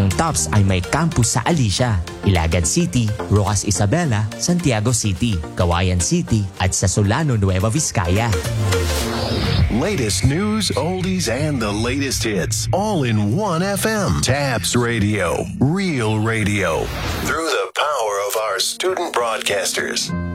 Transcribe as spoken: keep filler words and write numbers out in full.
Ang Tops ay may campus sa Alicia, Ilagan City, Rojas Isabela, Santiago City, Cauayan City at sa Solano, Nueva Vizcaya. Latest news, oldies, and the latest hits, all in one F M. Tabs Radio, real radio. Through the power of our student broadcasters.